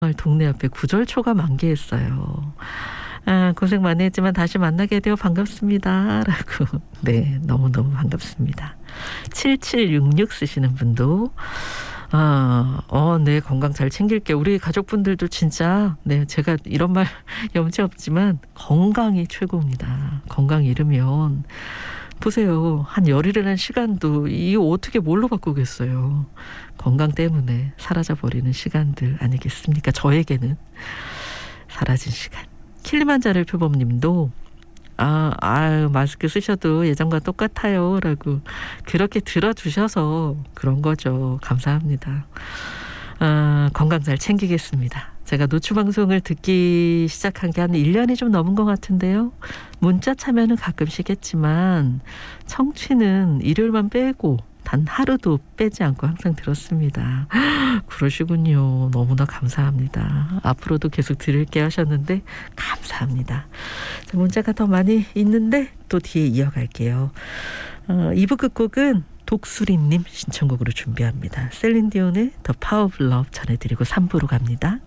동네 앞에 구절초가 만개했어요. 고생 많이 했지만 다시 만나게 되어 반갑습니다. 라고. 네, 너무너무 반갑습니다. 7766 쓰시는 분도 네, 건강 잘 챙길게요. 우리 가족분들도 진짜, 네, 제가 이런 말 염치 없지만 건강이 최고입니다. 건강 잃으면 보세요. 한 열흘이라는 시간도 이거 어떻게 뭘로 바꾸겠어요. 건강 때문에 사라져버리는 시간들 아니겠습니까? 저에게는 사라진 시간. 킬리만자로 표범님도 마스크 쓰셔도 예전과 똑같아요 라고 그렇게 들어주셔서 그런 거죠. 감사합니다. 건강 잘 챙기겠습니다. 제가 노출방송을 듣기 시작한 게 한 1년이 좀 넘은 것 같은데요. 문자 참여는 가끔씩 했지만 청취는 일요일만 빼고 단 하루도 빼지 않고 항상 들었습니다. 그러시군요. 너무나 감사합니다. 앞으로도 계속 들을게 하셨는데 감사합니다. 문자가 더 많이 있는데 또 뒤에 이어갈게요. 2부 끝곡은 독수리님 신청곡으로 준비합니다. 셀린 디온의 The Power of Love 전해드리고 3부로 갑니다.